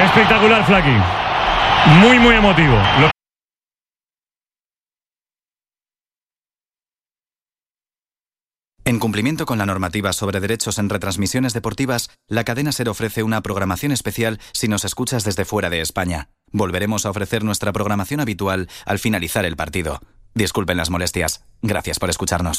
Espectacular, Flaky. Muy, muy emotivo. En cumplimiento con la normativa sobre derechos en retransmisiones deportivas, la cadena SER ofrece una programación especial si nos escuchas desde fuera de España. Volveremos a ofrecer nuestra programación habitual al finalizar el partido. Disculpen las molestias. Gracias por escucharnos.